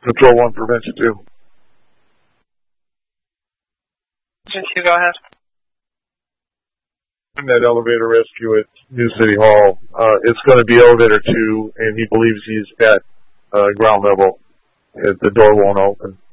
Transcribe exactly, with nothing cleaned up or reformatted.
Patrol one, Prevention two. Prevention two, go ahead. In that elevator rescue at New City Hall, uh, it's going to be elevator two, and he believes he's at uh, ground level. The door won't open.